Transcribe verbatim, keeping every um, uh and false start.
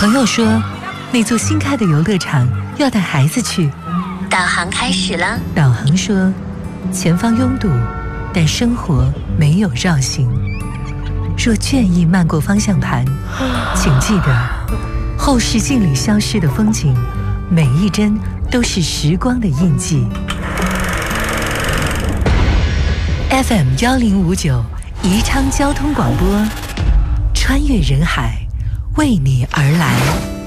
朋友说，那座新开的游乐场要带孩子去。 导航开始了。 导航说，前方拥堵，但生活没有绕行。若倦意漫过方向盘，请记得，后视镜里消失的风景，每一帧都是时光的印记。F M 幺零五九宜昌交通广播，穿越人海，为你而来。